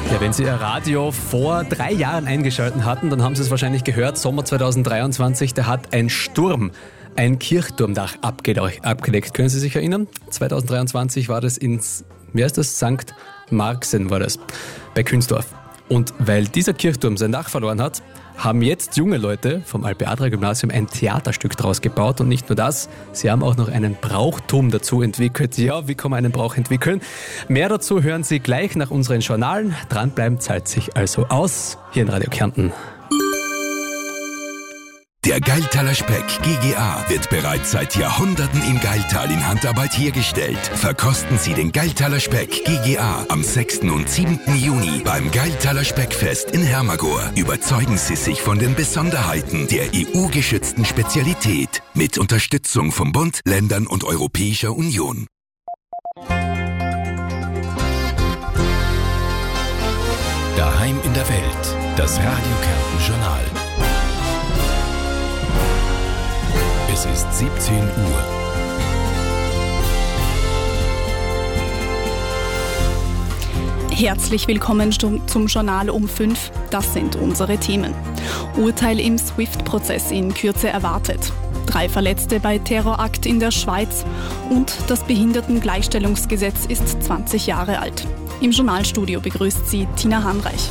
Ja, wenn Sie Ihr Radio vor 3 Jahren eingeschaltet hatten, dann haben Sie es wahrscheinlich gehört. Sommer 2023, da hat ein Sturm ein Kirchturmdach abgedeckt. Können Sie sich erinnern? 2023 war das St. Marxen war das, bei Künzdorf. Und weil dieser Kirchturm sein Dach verloren hat, haben jetzt junge Leute vom Alpe-Adria-Gymnasium ein Theaterstück draus gebaut. Und nicht nur das, sie haben auch noch einen Brauchtum dazu entwickelt. Ja, wie kann man einen Brauch entwickeln? Mehr dazu hören Sie gleich nach unseren Journalen. Dranbleiben zahlt sich also aus. Hier in Radio Kärnten. Der Gailtaler Speck GGA wird bereits seit Jahrhunderten in Gailtal in Handarbeit hergestellt. Verkosten Sie den Gailtaler Speck GGA am 6. und 7. Juni beim Gailtaler Speckfest in Hermagor. Überzeugen Sie sich von den Besonderheiten der EU-geschützten Spezialität mit Unterstützung vom Bund, Ländern und Europäischer Union. Daheim in der Welt, das Radio Kärnten Journal. Es ist 17 Uhr. Herzlich willkommen zum Journal um 5. Das sind unsere Themen. Urteil im SWIFT-Prozess in Kürze erwartet. 3 Verletzte bei Terrorakt in der Schweiz. Und das Behindertengleichstellungsgesetz ist 20 Jahre alt. Im Journalstudio begrüßt sie Tina Hanreich.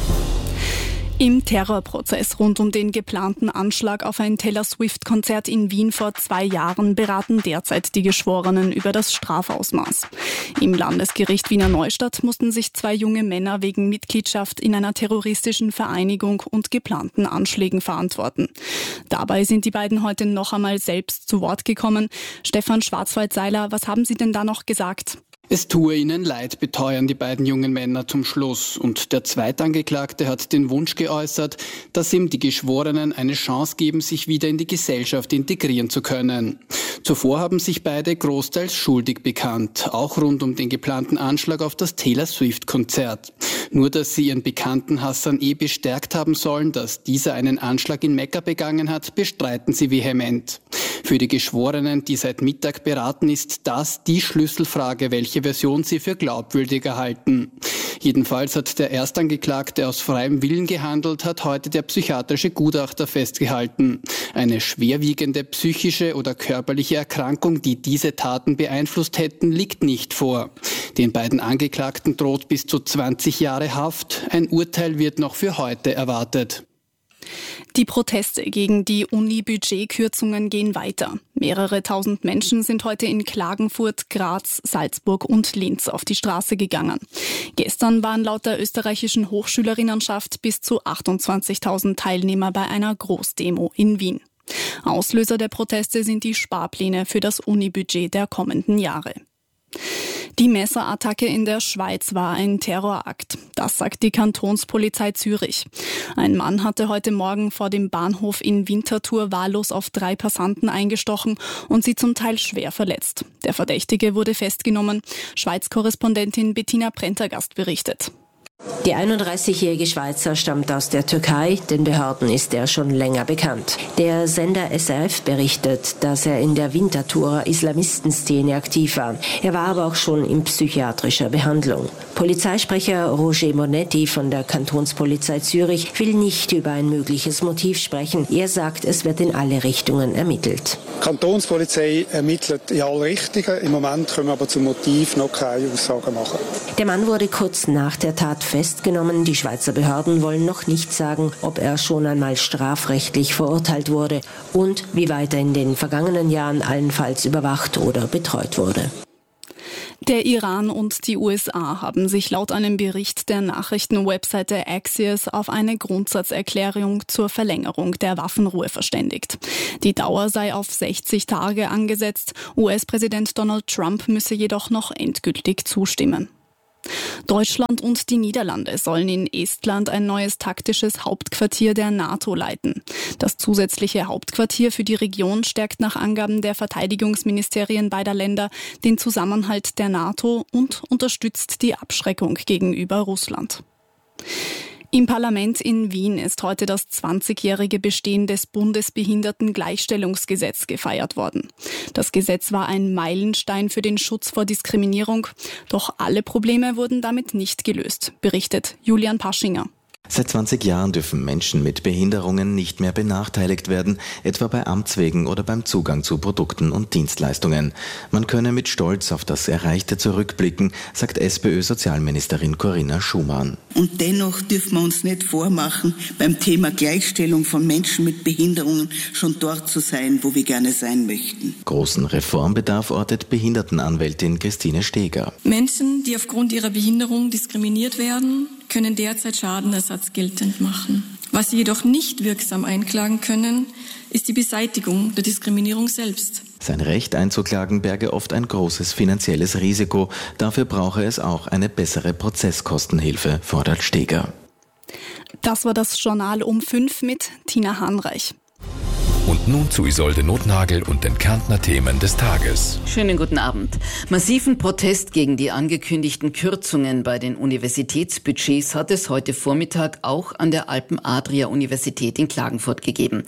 Im Terrorprozess rund um den geplanten Anschlag auf ein Taylor Swift-Konzert in Wien vor 2 Jahren beraten derzeit die Geschworenen über das Strafausmaß. Im Landesgericht Wiener Neustadt mussten sich 2 junge Männer wegen Mitgliedschaft in einer terroristischen Vereinigung und geplanten Anschlägen verantworten. Dabei sind die beiden heute noch einmal selbst zu Wort gekommen. Stefan Schwarzwald-Seiler, was haben Sie denn da noch gesagt? Es tue ihnen leid, beteuern die beiden jungen Männer zum Schluss. Und der Zweitangeklagte hat den Wunsch geäußert, dass ihm die Geschworenen eine Chance geben, sich wieder in die Gesellschaft integrieren zu können. Zuvor haben sich beide großteils schuldig bekannt, auch rund um den geplanten Anschlag auf das Taylor Swift-Konzert. Nur, dass sie ihren Bekannten Hassan bestärkt haben sollen, dass dieser einen Anschlag in Mekka begangen hat, bestreiten sie vehement. Für die Geschworenen, die seit Mittag beraten, ist das die Schlüsselfrage, welche Version sie für glaubwürdiger halten. Jedenfalls hat der Erstangeklagte aus freiem Willen gehandelt, hat heute der psychiatrische Gutachter festgehalten. Eine schwerwiegende psychische oder körperliche Erkrankung, die diese Taten beeinflusst hätten, liegt nicht vor. Den beiden Angeklagten droht bis zu 20 Jahre Haft. Ein Urteil wird noch für heute erwartet. Die Proteste gegen die Uni-Budgetkürzungen gehen weiter. Mehrere tausend Menschen sind heute in Klagenfurt, Graz, Salzburg und Linz auf die Straße gegangen. Gestern waren laut der österreichischen Hochschülerinnenschaft bis zu 28.000 Teilnehmer bei einer Großdemo in Wien. Auslöser der Proteste sind die Sparpläne für das Uni-Budget der kommenden Jahre. Die Messerattacke in der Schweiz war ein Terrorakt. Das sagt die Kantonspolizei Zürich. Ein Mann hatte heute Morgen vor dem Bahnhof in Winterthur wahllos auf 3 Passanten eingestochen und sie zum Teil schwer verletzt. Der Verdächtige wurde festgenommen. Schweiz-Korrespondentin Bettina Prentergast berichtet. Der 31-jährige Schweizer stammt aus der Türkei, den Behörden ist er schon länger bekannt. Der Sender SRF berichtet, dass er in der Winterthurer Islamistenszene aktiv war. Er war aber auch schon in psychiatrischer Behandlung. Polizeisprecher Roger Monetti von der Kantonspolizei Zürich will nicht über ein mögliches Motiv sprechen. Er sagt, es wird in alle Richtungen ermittelt. Die Kantonspolizei ermittelt in alle Richtungen. Im Moment können wir aber zum Motiv noch keine Aussagen machen. Der Mann wurde kurz nach der Tat festgenommen. Die Schweizer Behörden wollen noch nicht sagen, ob er schon einmal strafrechtlich verurteilt wurde und wie weit er in den vergangenen Jahren allenfalls überwacht oder betreut wurde. Der Iran und die USA haben sich laut einem Bericht der Nachrichtenwebseite Axios auf eine Grundsatzerklärung zur Verlängerung der Waffenruhe verständigt. Die Dauer sei auf 60 Tage angesetzt. US-Präsident Donald Trump müsse jedoch noch endgültig zustimmen. Deutschland und die Niederlande sollen in Estland ein neues taktisches Hauptquartier der NATO leiten. Das zusätzliche Hauptquartier für die Region stärkt nach Angaben der Verteidigungsministerien beider Länder den Zusammenhalt der NATO und unterstützt die Abschreckung gegenüber Russland. Im Parlament in Wien ist heute das 20-jährige Bestehen des Bundesbehindertengleichstellungsgesetzes gefeiert worden. Das Gesetz war ein Meilenstein für den Schutz vor Diskriminierung, doch alle Probleme wurden damit nicht gelöst, berichtet Julian Paschinger. Seit 20 Jahren dürfen Menschen mit Behinderungen nicht mehr benachteiligt werden, etwa bei Amtswegen oder beim Zugang zu Produkten und Dienstleistungen. Man könne mit Stolz auf das Erreichte zurückblicken, sagt SPÖ-Sozialministerin Corinna Schumann. Und dennoch dürfen wir uns nicht vormachen, beim Thema Gleichstellung von Menschen mit Behinderungen schon dort zu sein, wo wir gerne sein möchten. Großen Reformbedarf ortet Behindertenanwältin Christine Steger. Menschen, die aufgrund ihrer Behinderung diskriminiert werden, können derzeit Schadenersatz geltend machen. Was sie jedoch nicht wirksam einklagen können, ist die Beseitigung der Diskriminierung selbst. Sein Recht einzuklagen berge oft ein großes finanzielles Risiko. Dafür brauche es auch eine bessere Prozesskostenhilfe, fordert Steger. Das war das Journal um 5 mit Tina Hahnreich. Und nun zu Isolde Nothnagel und den Kärntner Themen des Tages. Schönen guten Abend. Massiven Protest gegen die angekündigten Kürzungen bei den Universitätsbudgets hat es heute Vormittag auch an der Alpen-Adria-Universität in Klagenfurt gegeben.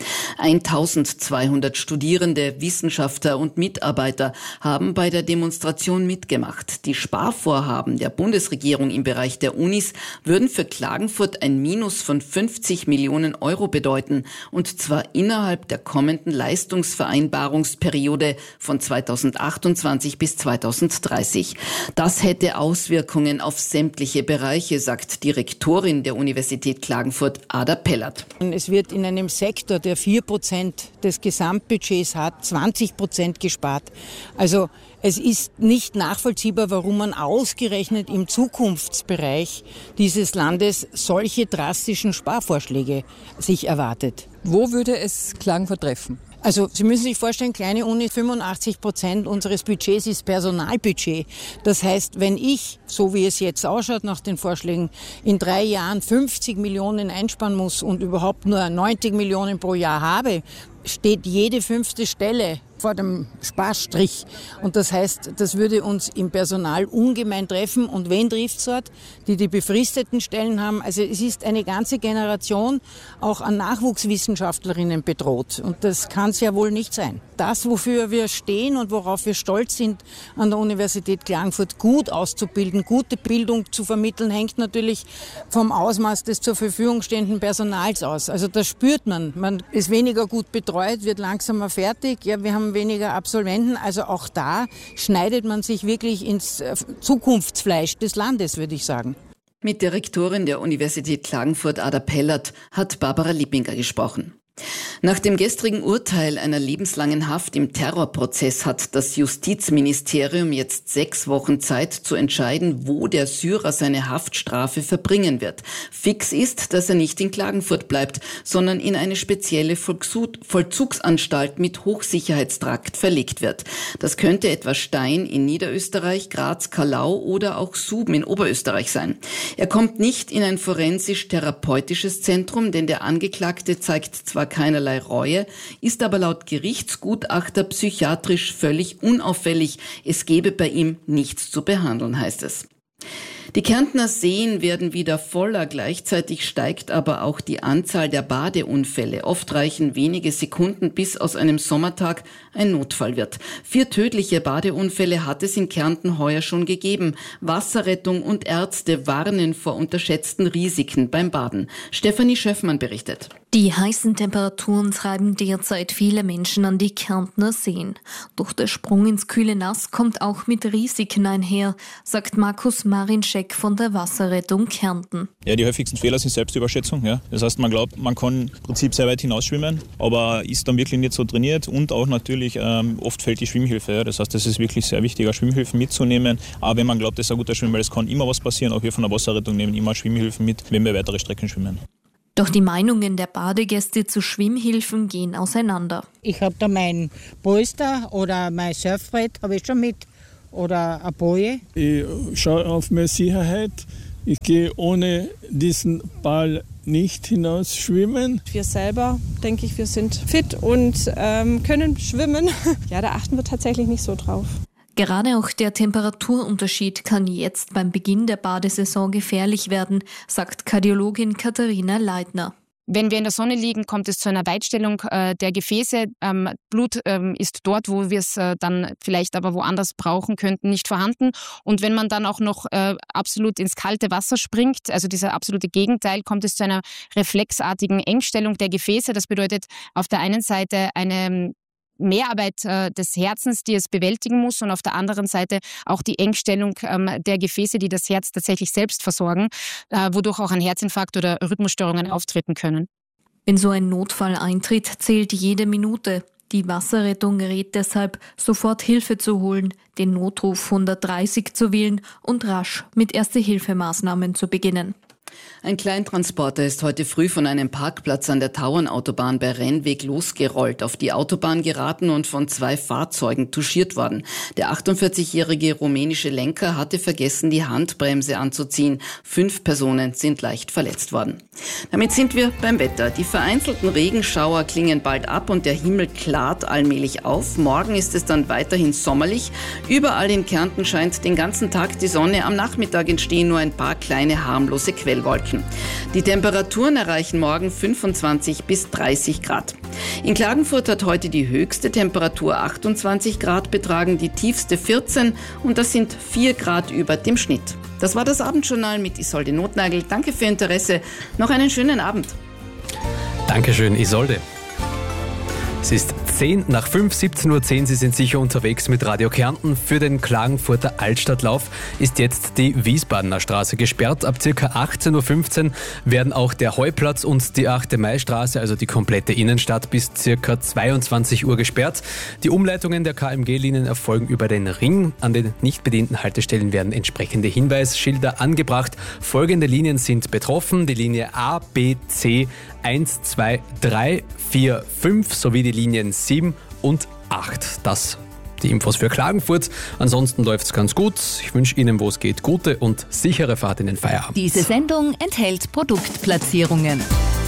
1200 Studierende, Wissenschaftler und Mitarbeiter haben bei der Demonstration mitgemacht. Die Sparvorhaben der Bundesregierung im Bereich der Unis würden für Klagenfurt ein Minus von 50 Millionen Euro bedeuten, und zwar innerhalb der kommenden Leistungsvereinbarungsperiode von 2028 bis 2030. Das hätte Auswirkungen auf sämtliche Bereiche, sagt die Rektorin der Universität Klagenfurt, Ada Pellert. Es wird in einem Sektor, der 4% des Gesamtbudgets hat, 20% gespart. Also es ist nicht nachvollziehbar, warum man ausgerechnet im Zukunftsbereich dieses Landes solche drastischen Sparvorschläge sich erwartet. Wo würde es Klagenfurt treffen? Also Sie müssen sich vorstellen, kleine Uni, 85% unseres Budgets ist Personalbudget. Das heißt, wenn ich, so wie es jetzt ausschaut nach den Vorschlägen, in 3 Jahren 50 Millionen einsparen muss und überhaupt nur 90 Millionen pro Jahr habe, steht jede 5. Stelle vor dem Sparstrich. Und das heißt, das würde uns im Personal ungemein treffen. Und wen trifft es dort? Die befristeten Stellen haben. Also es ist eine ganze Generation auch an Nachwuchswissenschaftlerinnen bedroht. Und das kann es ja wohl nicht sein. Das, wofür wir stehen und worauf wir stolz sind, an der Universität Klagenfurt gut auszubilden, gute Bildung zu vermitteln, hängt natürlich vom Ausmaß des zur Verfügung stehenden Personals aus. Also das spürt man. Man ist weniger gut betreut, wird langsamer fertig. Ja, wir haben weniger Absolventen. Also auch da schneidet man sich wirklich ins Zukunftsfleisch des Landes, würde ich sagen. Mit der Rektorin der Universität Klagenfurt, Ada Pellert, hat Barbara Lippinger gesprochen. Nach dem gestrigen Urteil einer lebenslangen Haft im Terrorprozess hat das Justizministerium jetzt 6 Wochen Zeit zu entscheiden, wo der Syrer seine Haftstrafe verbringen wird. Fix ist, dass er nicht in Klagenfurt bleibt, sondern in eine spezielle Vollzugsanstalt mit Hochsicherheitstrakt verlegt wird. Das könnte etwa Stein in Niederösterreich, Graz-Kallau oder auch Suben in Oberösterreich sein. Er kommt nicht in ein forensisch-therapeutisches Zentrum, denn der Angeklagte zeigt zwar keinerlei Reue, ist aber laut Gerichtsgutachter psychiatrisch völlig unauffällig. Es gebe bei ihm nichts zu behandeln, heißt es. Die Kärntner Seen werden wieder voller, gleichzeitig steigt aber auch die Anzahl der Badeunfälle. Oft reichen wenige Sekunden, bis aus einem Sommertag ein Notfall wird. 4 tödliche Badeunfälle hat es in Kärnten heuer schon gegeben. Wasserrettung und Ärzte warnen vor unterschätzten Risiken beim Baden. Stefanie Schöffmann berichtet. Die heißen Temperaturen treiben derzeit viele Menschen an die Kärntner Seen. Doch der Sprung ins kühle Nass kommt auch mit Risiken einher, sagt Markus Marinczek von der Wasserrettung Kärnten. Ja, die häufigsten Fehler sind Selbstüberschätzung. Ja. Das heißt, man glaubt, man kann im Prinzip sehr weit hinausschwimmen, aber ist dann wirklich nicht so trainiert und auch natürlich oft fehlt die Schwimmhilfe. Ja. Das heißt, es ist wirklich sehr wichtig, Schwimmhilfen mitzunehmen. Aber wenn man glaubt, das ist ein guter Schwimmer, weil es kann immer was passieren. Auch wir von der Wasserrettung nehmen immer Schwimmhilfen mit, wenn wir weitere Strecken schwimmen. Doch die Meinungen der Badegäste zu Schwimmhilfen gehen auseinander. Ich habe da mein Polster oder mein Surfbrett habe ich schon mit oder eine Boje. Ich schaue auf meine Sicherheit. Ich gehe ohne diesen Ball nicht hinaus schwimmen. Wir selber, denke ich, wir sind fit und können schwimmen. Ja, da achten wir tatsächlich nicht so drauf. Gerade auch der Temperaturunterschied kann jetzt beim Beginn der Badesaison gefährlich werden, sagt Kardiologin Katharina Leitner. Wenn wir in der Sonne liegen, kommt es zu einer Weitstellung der Gefäße. Blut ist dort, wo wir es dann vielleicht aber woanders brauchen könnten, nicht vorhanden. Und wenn man dann auch noch absolut ins kalte Wasser springt, also dieser absolute Gegenteil, kommt es zu einer reflexartigen Engstellung der Gefäße. Das bedeutet auf der einen Seite eine Mehrarbeit des Herzens, die es bewältigen muss, und auf der anderen Seite auch die Engstellung der Gefäße, die das Herz tatsächlich selbst versorgen, wodurch auch ein Herzinfarkt oder Rhythmusstörungen auftreten können. Wenn so ein Notfall eintritt, zählt jede Minute. Die Wasserrettung rät deshalb, sofort Hilfe zu holen, den Notruf 130 zu wählen und rasch mit Erste-Hilfe-Maßnahmen zu beginnen. Ein Kleintransporter ist heute früh von einem Parkplatz an der Tauernautobahn bei Rennweg losgerollt, auf die Autobahn geraten und von 2 Fahrzeugen touchiert worden. Der 48-jährige rumänische Lenker hatte vergessen, die Handbremse anzuziehen. 5 Personen sind leicht verletzt worden. Damit sind wir beim Wetter. Die vereinzelten Regenschauer klingen bald ab und der Himmel klart allmählich auf. Morgen ist es dann weiterhin sommerlich. Überall in Kärnten scheint den ganzen Tag die Sonne. Am Nachmittag entstehen nur ein paar kleine harmlose Quellwolken. Die Temperaturen erreichen morgen 25 bis 30 Grad. In Klagenfurt hat heute die höchste Temperatur 28 Grad betragen, die tiefste 14, und das sind 4 Grad über dem Schnitt. Das war das Abendjournal mit Isolde Notnagel. Danke für Ihr Interesse. Noch einen schönen Abend. Dankeschön, Isolde. Es ist 10 nach 5, 17:10 Uhr. Sie sind sicher unterwegs mit Radio Kärnten. Für den Klagenfurter Altstadtlauf ist jetzt die Wiesbadener Straße gesperrt. Ab ca. 18:15 Uhr werden auch der Heuplatz und die 8. Mai-Straße, also die komplette Innenstadt, bis ca. 22 Uhr gesperrt. Die Umleitungen der KMG-Linien erfolgen über den Ring. An den nicht bedienten Haltestellen werden entsprechende Hinweisschilder angebracht. Folgende Linien sind betroffen: die Linie A, B, C, 1, 2, 3, 4, 5 sowie die Linien 7 und 8. Das die Infos für Klagenfurt. Ansonsten läuft es ganz gut. Ich wünsche Ihnen, wo es geht, gute und sichere Fahrt in den Feierabend. Diese Sendung enthält Produktplatzierungen.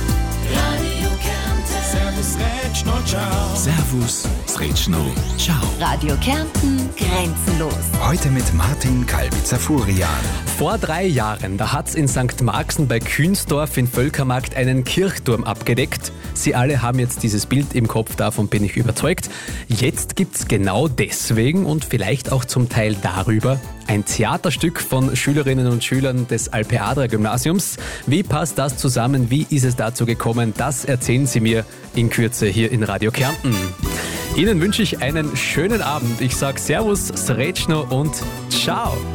Servus, Sretschno, ciao. Radio Kärnten, grenzenlos. Heute mit Martin Kalbitzer-Furian. Vor 3 Jahren, da hat's in St. Marxen bei Kühnsdorf in Völkermarkt einen Kirchturm abgedeckt. Sie alle haben jetzt dieses Bild im Kopf, davon bin ich überzeugt. Jetzt gibt's genau deswegen und vielleicht auch zum Teil darüber ein Theaterstück von Schülerinnen und Schülern des Alpe-Adria-Gymnasiums. Wie passt das zusammen? Wie ist es dazu gekommen? Das erzählen Sie mir in Kürze hier in Radio Kärnten. Ihnen wünsche ich einen schönen Abend. Ich sage Servus, Sretschno und Ciao.